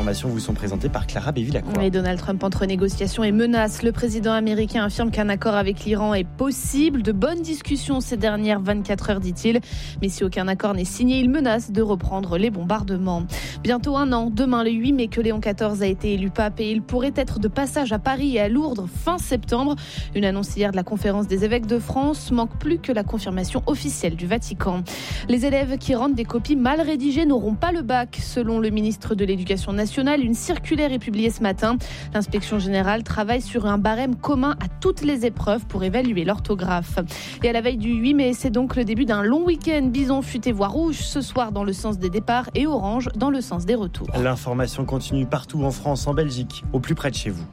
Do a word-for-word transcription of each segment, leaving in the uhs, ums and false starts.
informations vous sont présentées par Clara Béville-Lacroix. Et Donald Trump entre négociations et menaces. Le président américain affirme qu'un accord avec l'Iran est possible. De bonnes discussions ces dernières vingt-quatre heures, dit-il. Mais si aucun accord n'est signé, il menace de reprendre les bombardements. Bientôt un an, demain le huit mai, que Léon quatorze a été élu pape et il pourrait être de passage à Paris et à Lourdes fin septembre. Une annonce hier de la conférence des évêques de France. Manque plus que la confirmation officielle du Vatican. Les élèves qui rendent des copies mal rédigées n'auront pas le bac. Selon le ministre de l'Éducation nationale, une circulaire est publiée ce matin. L'inspection générale travaille sur un barème commun à toutes les épreuves pour évaluer l'orthographe. Et à la veille du huit mai, c'est donc le début d'un long week-end. Bison futé voire rouge ce soir dans le sens des départs et orange dans le sens des retours. L'information continue partout en France, en Belgique, au plus près de chez vous.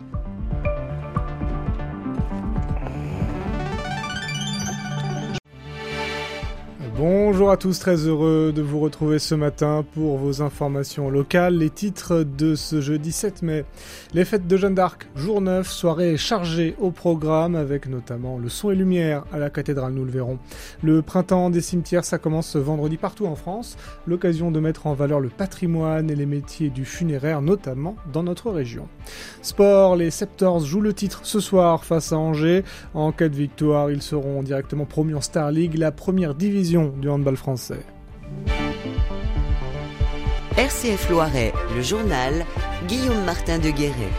Bonjour à tous, très heureux de vous retrouver ce matin pour vos informations locales. Les titres de ce jeudi sept mai. Les fêtes de Jeanne d'Arc, jour neuf, soirée chargée au programme avec notamment le son et lumière à la cathédrale, nous le verrons. Le printemps des cimetières, ça commence ce vendredi partout en France. L'occasion de mettre en valeur le patrimoine et les métiers du funéraire, notamment dans notre région. Sport, les Septors jouent le titre ce soir face à Angers. En cas de victoire, ils seront directement promus en Star League, la première division du handball français. R C F Loiret, le journal, Guillaume Martin de Guéret.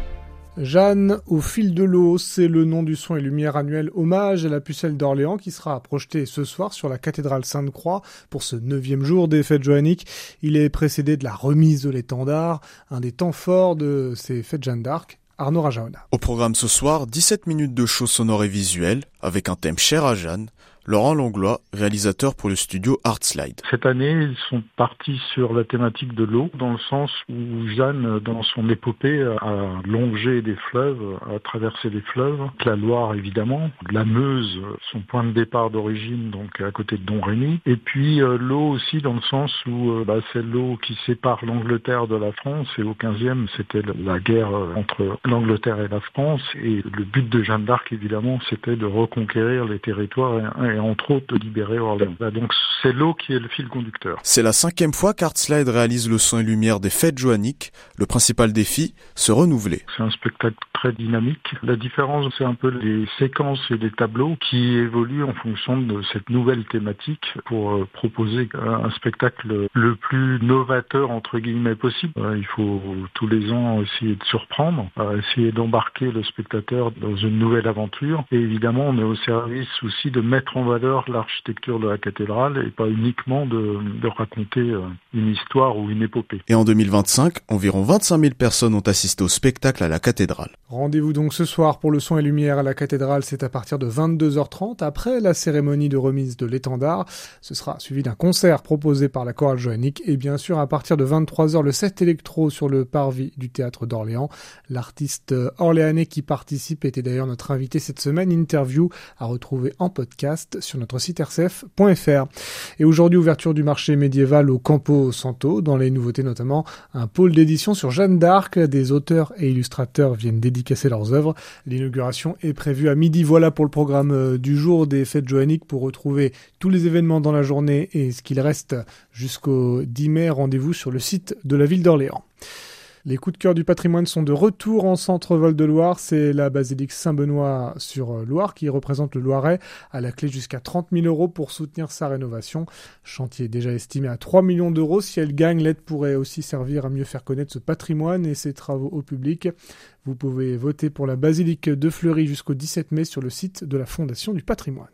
Jeanne au fil de l'eau, c'est le nom du son et lumière annuel hommage à la pucelle d'Orléans qui sera projeté ce soir sur la cathédrale Sainte-Croix pour ce neuvième jour des fêtes joanniques. Il est précédé de la remise de l'étendard, un des temps forts de ces fêtes Jeanne d'Arc. Arnaud Rajaona. Au programme ce soir, dix-sept minutes de show sonore et visuel avec un thème cher à Jeanne. Laurent Langlois, réalisateur pour le studio Artslide. Cette année, ils sont partis sur la thématique de l'eau, dans le sens où Jeanne, dans son épopée, a longé des fleuves, a traversé des fleuves. La Loire, évidemment, la Meuse, son point de départ d'origine, donc à côté de Domrémy. Et puis euh, l'eau aussi, dans le sens où euh, bah, c'est l'eau qui sépare l'Angleterre de la France. Et au quinzième, c'était la guerre entre l'Angleterre et la France. Et le but de Jeanne d'Arc, évidemment, c'était de reconquérir les territoires et, et entre autres de libérer Orléans. Donc c'est l'eau qui est le fil conducteur. C'est la cinquième fois qu'Artslide réalise le son et lumière des fêtes joanniques. Le principal défi, se renouveler. C'est un spectacle très dynamique. La différence, c'est un peu les séquences et les tableaux qui évoluent en fonction de cette nouvelle thématique pour proposer un spectacle le plus novateur entre guillemets possible. Il faut tous les ans essayer de surprendre, essayer d'embarquer le spectateur dans une nouvelle aventure. Et évidemment, on est au service aussi de mettre en valeur l'architecture de la cathédrale et pas uniquement de, de raconter une histoire ou une épopée. Et en deux mille vingt-cinq, environ vingt-cinq mille personnes ont assisté au spectacle à la cathédrale. Rendez-vous donc ce soir pour le son et lumière à la cathédrale, c'est à partir de vingt-deux heures trente, après la cérémonie de remise de l'étendard. Ce sera suivi d'un concert proposé par la chorale joannique et bien sûr à partir de vingt-trois heures, le set électro sur le parvis du théâtre d'Orléans. L'artiste orléanais qui participe était d'ailleurs notre invité cette semaine, interview à retrouver en podcast sur notre site r c f point f r. Et aujourd'hui, ouverture du marché médiéval au Campo Santo, dans les nouveautés notamment un pôle d'édition sur Jeanne d'Arc. Des auteurs et illustrateurs viennent dédicacer leurs œuvres. L'inauguration est prévue à midi. Voilà pour le programme du jour des fêtes joanniques. Pour retrouver tous les événements dans la journée et ce qu'il reste jusqu'au dix mai, rendez-vous sur le site de la ville d'Orléans. Les coups de cœur du patrimoine sont de retour en centre-Val de Loire. C'est la basilique Saint-Benoît sur Loire qui représente le Loiret, à la clé jusqu'à trente mille euros pour soutenir sa rénovation. Chantier déjà estimé à trois millions d'euros. Si elle gagne, l'aide pourrait aussi servir à mieux faire connaître ce patrimoine et ses travaux au public. Vous pouvez voter pour la basilique de Fleury jusqu'au dix-sept mai sur le site de la Fondation du patrimoine.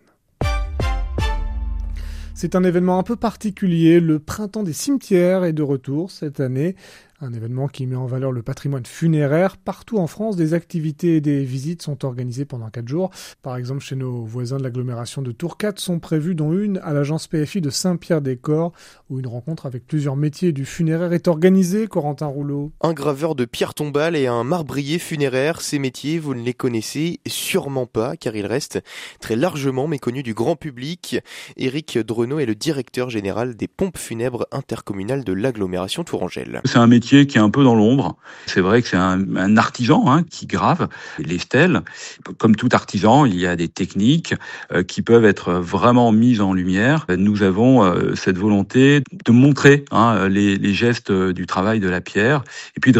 C'est un événement un peu particulier. Le printemps des cimetières est de retour cette année. Un événement qui met en valeur le patrimoine funéraire. Partout en France, des activités et des visites sont organisées pendant quatre jours. Par exemple, chez nos voisins de l'agglomération de Tourcade sont prévues, dont une à l'agence P F I de Saint-Pierre-des-Corps, où une rencontre avec plusieurs métiers du funéraire est organisée. Corentin Rouleau. Un graveur de pierre tombale et un marbrier funéraire. Ces métiers, vous ne les connaissez sûrement pas, car ils restent très largement méconnus du grand public. Éric Drenot est le directeur général des pompes funèbres intercommunales de l'agglomération tourangelle. C'est un métier métier qui est un peu dans l'ombre. C'est vrai que c'est un, un artisan hein, qui grave les stèles. Comme tout artisan, il y a des techniques euh, qui peuvent être vraiment mises en lumière. Nous avons euh, cette volonté de montrer hein, les, les gestes du travail de la pierre et puis de